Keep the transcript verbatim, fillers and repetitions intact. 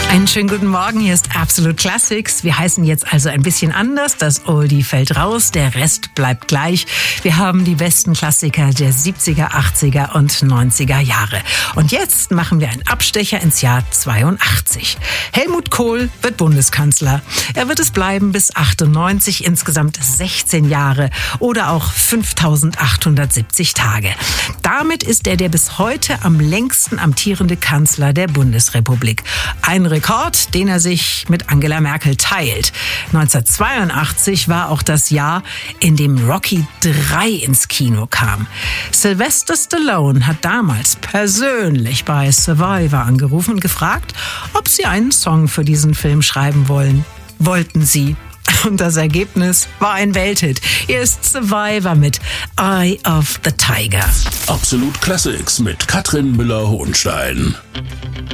Einen schönen guten Morgen, hier ist Absolute Classics. Wir heißen jetzt also ein bisschen anders. Das Oldie fällt raus, der Rest bleibt gleich. Wir haben die besten Klassiker der siebziger, achtziger und neunziger Jahre. Und jetzt machen wir einen Abstecher ins Jahr zweiundachtzig. Helmut Kohl wird Bundeskanzler. Er wird es bleiben bis achtundneunzig, insgesamt sechzehn Jahre oder auch fünftausendachthundertsiebzig Tage. Damit ist er der bis heute am längsten amtierende Kanzler der Bundesrepublik. Ein Rekord, den er sich mit Angela Merkel teilt. neunzehnhundertzweiundachtzig war auch das Jahr, in dem Rocky drei ins Kino kam. Sylvester Stallone hat damals persönlich bei Survivor angerufen und gefragt, ob sie einen Song für diesen Film schreiben wollen. Wollten sie. Und das Ergebnis war ein Welthit. Hier ist Survivor mit Eye of the Tiger. Absolute Classics mit Katrin Müller-Hohenstein.